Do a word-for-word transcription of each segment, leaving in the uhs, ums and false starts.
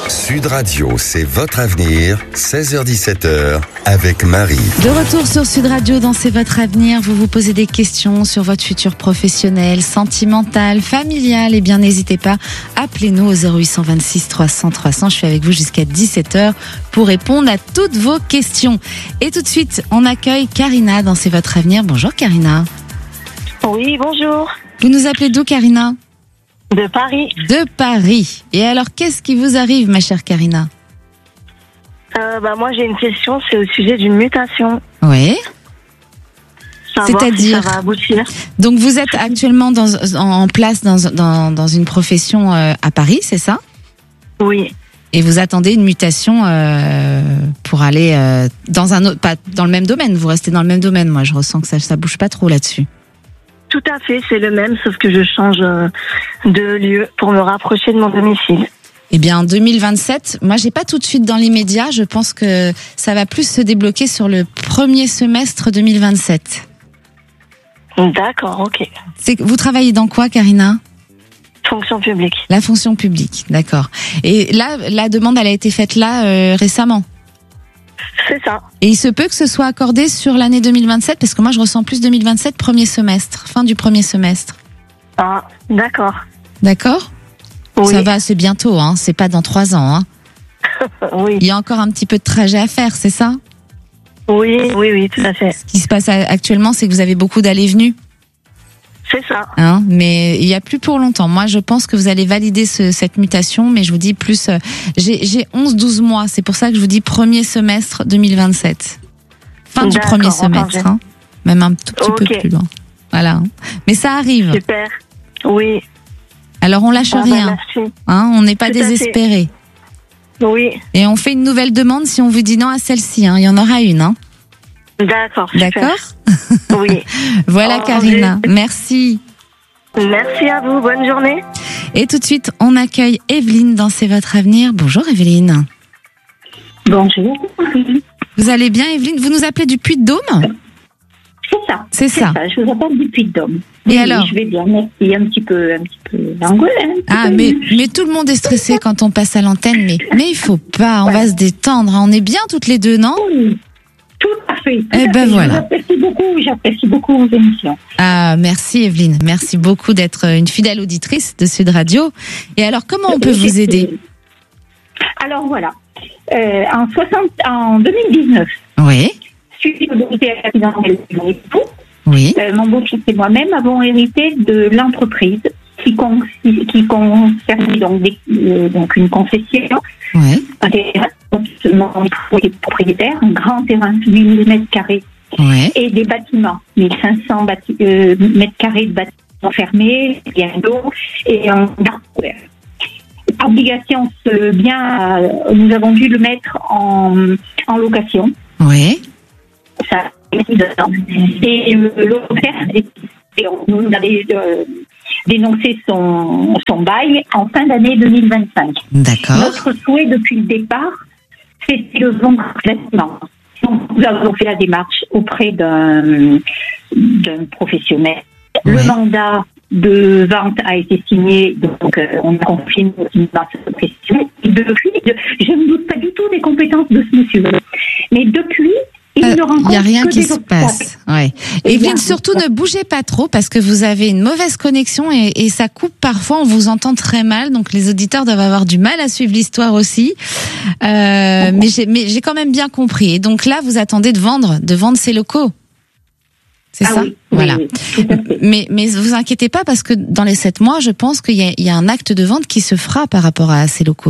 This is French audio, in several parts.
Sud Radio, c'est votre avenir, seize heures dix-sept heures, avec Marie. De retour sur Sud Radio dans C'est votre avenir, vous vous posez des questions sur votre futur professionnel, sentimental, familial, et eh bien n'hésitez pas, appelez-nous au zéro huit deux six trois cents trois cents, je suis avec vous jusqu'à dix-sept heures pour répondre à toutes vos questions. Et tout de suite, on accueille Karina dans C'est votre avenir. Bonjour Karina. Oui, bonjour. Vous nous appelez d'où Karina ? De Paris. De Paris. Et alors, qu'est-ce qui vous arrive, ma chère Karina ? euh, bah, Moi, j'ai une question, c'est au sujet d'une mutation. Oui. C'est-à-dire, si ça va aboutir. Donc, vous êtes actuellement dans, en place dans, dans, dans une profession euh, à Paris, c'est ça ? Oui. Et vous attendez une mutation euh, pour aller euh, dans un autre, pas dans le même domaine. Vous restez dans le même domaine. Moi, je ressens que ça, ça bouge pas trop là-dessus. Tout à fait, c'est le même, sauf que je change de lieu pour me rapprocher de mon domicile. Eh bien, en deux mille vingt-sept, moi, j'ai pas tout de suite dans l'immédiat. Je pense que ça va plus se débloquer sur le premier semestre deux mille vingt-sept. D'accord, ok. C'est, vous travaillez dans quoi, Karina ? Fonction publique. La fonction publique, d'accord. Et là, la demande, elle a été faite là euh, récemment ? C'est ça. Et il se peut que ce soit accordé sur l'année deux mille vingt-sept, parce que moi je ressens plus deux mille vingt-sept, premier semestre, fin du premier semestre. Ah, d'accord. D'accord ? Oui. Ça va, c'est bientôt, hein, c'est pas dans trois ans. Hein. Oui. Il y a encore un petit peu de trajet à faire, c'est ça ? Oui, oui, oui, tout à fait. Ce qui se passe actuellement, c'est que vous avez beaucoup d'allées-venues. C'est ça. Hein, mais il y a plus pour longtemps. Moi, je pense que vous allez valider ce, cette mutation, mais je vous dis plus. Euh, j'ai, j'ai onze douze mois. C'est pour ça que je vous dis premier semestre deux mille vingt-sept. Fin du D'accord, premier semestre, hein, même un tout petit okay. peu plus loin. Voilà. Mais ça arrive. Super. Oui. Alors on lâche ah, rien. Bah, hein, on n'est pas tout désespéré. Oui. Et on fait une nouvelle demande si on vous dit non à celle-ci. Hein. Il y en aura une. Hein. D'accord. D'accord. Oui. Voilà, oh, Karina. J'ai... Merci. Merci à vous. Bonne journée. Et tout de suite, on accueille Evelyne dans C'est votre avenir. Bonjour, Evelyne. Bonjour. Vous allez bien, Evelyne ? Vous nous appelez du Puy-de-Dôme ? C'est ça. C'est, c'est ça. ça. Je vous appelle du Puy-de-Dôme. Et oui, alors ? Je vais bien. Merci. Un petit peu, un petit peu angoissé. Ah, mais, mais tout le monde est stressé quand on passe à l'antenne. Mais, mais il faut pas. On ouais. va se détendre. On est bien toutes les deux, non ? Oui. Tout à fait. Tout eh à ben fait. voilà. J'apprécie beaucoup, j'apprécie beaucoup vos émissions. Ah, merci Evelyne. Merci beaucoup d'être une fidèle auditrice de Sud Radio. Et alors, comment on peut vous aider ? Alors voilà. Euh, en, soixante, en deux mille dix-neuf, oui. suite au décès accidentel de mon époux, oui. euh, mon beau-fils et moi-même avons hérité de l'entreprise qui, con, qui concernait donc, des, euh, donc une concession. Oui. Mon époux est propriétaire, un grand terrain de huit mille mètres carrés ouais. et des bâtiments, mille cinq cents bâti- euh, mètres carrés de bâtiments fermés, bien d'eau et un garde couvert. Obligation, ce bien, euh, nous avons dû le mettre en, en location. Oui. Ça a mis dedans. Et euh, l'opérateur, on avait euh, dénoncé son, son bail en fin d'année deux mille vingt-cinq. D'accord. Notre souhait depuis le départ, c'était le vendre complètement. Donc, nous avons fait la démarche auprès d'un, d'un professionnel. Ouais. Le mandat de vente a été signé, donc euh, on a confié dans cette question. Et depuis, je ne doute pas du tout des compétences de ce monsieur. Mais depuis, il euh, n'y a rien qui se passe. Ouais. Evelyne, surtout ne bougez pas trop parce que vous avez une mauvaise connexion et, et ça coupe parfois, on vous entend très mal, donc les auditeurs doivent avoir du mal à suivre l'histoire aussi. Euh, mais, j'ai, mais j'ai quand même bien compris. Et donc là, vous attendez de vendre, de vendre ces locaux. C'est ah ça, oui, voilà. Oui, oui, mais mais vous inquiétez pas parce que dans les sept mois, je pense qu'il y a, il y a un acte de vente qui se fera par rapport à ces locaux.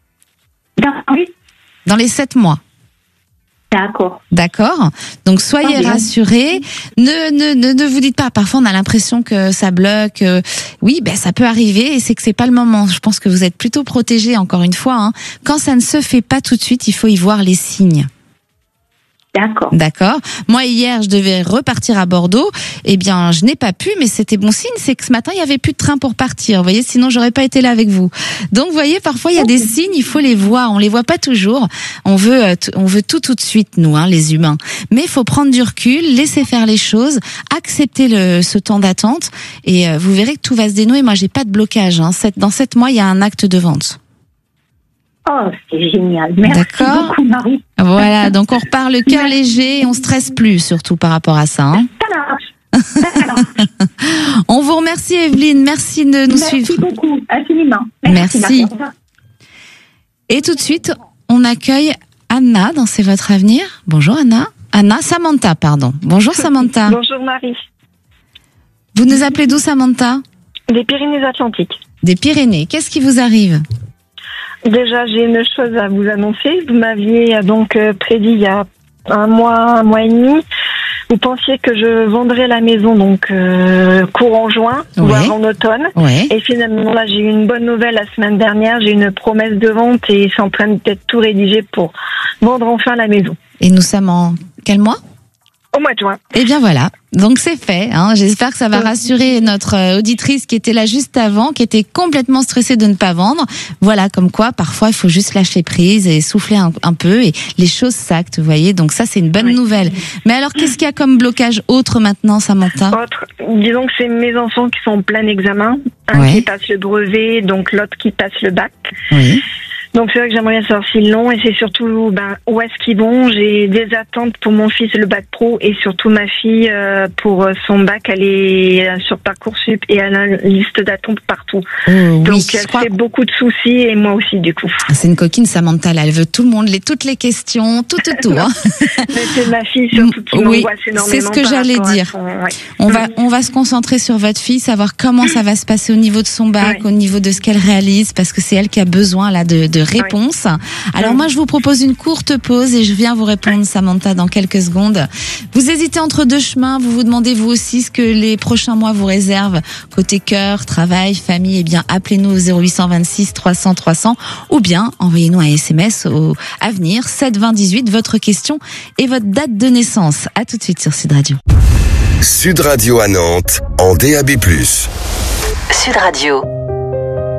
Dans, oui. Dans les sept mois. D'accord. D'accord. Donc soyez ah, rassurés. Ne, ne ne ne vous dites pas. Parfois on a l'impression que ça bloque. Oui, ben ça peut arriver et c'est que c'est pas le moment. Je pense que vous êtes plutôt protégés. Encore une fois, hein. Quand ça ne se fait pas tout de suite, il faut y voir les signes. D'accord. D'accord. Moi, hier, je devais repartir à Bordeaux. Eh bien, je n'ai pas pu, mais c'était bon signe. C'est que ce matin, il y avait plus de train pour partir. Vous voyez, sinon, j'aurais pas été là avec vous. Donc, vous voyez, parfois, il y a des signes, il faut les voir. On les voit pas toujours. On veut, on veut tout tout de suite, nous, hein, les humains. Mais il faut prendre du recul, laisser faire les choses, accepter le, ce temps d'attente, et euh, vous verrez que tout va se dénouer. Moi, j'ai pas de blocage. Hein. Dans sept mois, il y a un acte de vente. Oh, c'est génial. Merci D'accord. beaucoup, Marie. Voilà, donc on repart le cœur léger et on stresse plus, surtout par rapport à ça. Hein. Ça marche. Ça marche. On vous remercie, Evelyne. Merci de nous Merci suivre. beaucoup, infiniment. Merci. Marie. Au revoir. Et tout de suite, on accueille Anna dans C'est votre avenir. Bonjour Anna. Anna, Samantha, pardon. Bonjour Samantha. Bonjour Marie. Vous nous appelez d'où Samantha? Des Pyrénées-Atlantiques. Des Pyrénées. Qu'est-ce qui vous arrive? Déjà, j'ai une chose à vous annoncer. Vous m'aviez euh, donc euh, prédit il y a un mois, un mois et demi. Vous pensiez que je vendrais la maison donc euh, courant juin, Ouais. voire en automne. Ouais. Et finalement, là, j'ai eu une bonne nouvelle la semaine dernière. J'ai une promesse de vente et c'est en train d'être tout rédigé pour vendre enfin la maison. Et nous sommes en quel mois? Au mois de juin. Eh bien voilà, donc c'est fait. Hein. J'espère que ça va rassurer notre euh, auditrice qui était là juste avant, qui était complètement stressée de ne pas vendre. Voilà, comme quoi parfois il faut juste lâcher prise et souffler un, un peu et les choses s'actent, vous voyez. Donc ça c'est une bonne Oui. nouvelle. Mais alors qu'est-ce qu'il y a comme blocage autre maintenant, Samantha? Autre, disons que c'est mes enfants qui sont en plein examen. Un Ouais. qui passe le brevet, donc l'autre qui passe le bac. Oui. Donc c'est vrai que j'aimerais bien savoir s'ils l'ont et c'est surtout ben, où est-ce qu'ils vont. J'ai des attentes pour mon fils le bac pro et surtout ma fille euh, pour son bac. Elle est euh, sur Parcoursup et elle a une liste d'attente partout. Oh, Donc oui, elle je crois- fait beaucoup de soucis et moi aussi du coup. c'est une coquine Samantha, là. Elle veut tout le monde, les, toutes les questions, tout, tout, tout. Hein. Mais c'est ma fille surtout qui Oui, m'angoisse énormément. c'est ce que par j'allais rapport à dire. son- ouais. On va, on va se concentrer sur votre fille, savoir comment ça va se passer au niveau de son bac, Oui. au niveau de ce qu'elle réalise, parce que c'est elle qui a besoin là de, de réponses. Alors Oui. moi, je vous propose une courte pause et je viens vous répondre, Samantha, dans quelques secondes. Vous hésitez entre deux chemins, vous vous demandez vous aussi ce que les prochains mois vous réservent côté cœur, travail, famille. Eh bien, appelez-nous au zéro huit deux six trois cents trois cents ou bien envoyez-nous un S M S au avenir sept vingt dix-huit, votre question et votre date de naissance. À tout de suite sur Sud Radio. Sud Radio à Nantes, en D A B plus. Sud Radio.